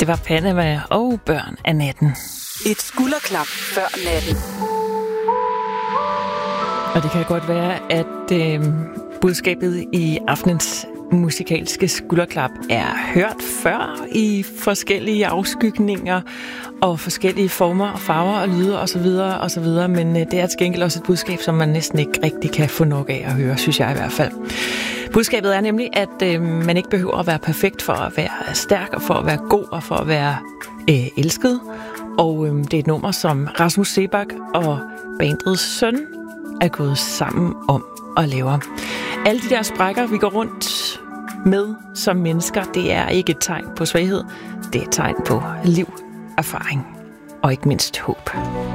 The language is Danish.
Det var Panama og Børn af natten. Et skulderklap før natten. Og det kan godt være, at budskabet i aftenens musikalske skulderklap er hørt før i forskellige afskygninger og forskellige former og farver og lyde osv., men det er til gengæld også et budskab, som man næsten ikke rigtig kan få nok af at høre, synes jeg i hvert fald. Budskabet er nemlig, at man ikke behøver at være perfekt for at være stærk og for at være god og for at være elsket. Og det er et nummer, som Rasmus Seebach og bandets søn er gået sammen om at lave. Alle de der sprækker, vi går rundt med som mennesker, det er ikke et tegn på svaghed. Det er et tegn på liv, erfaring og ikke mindst håb.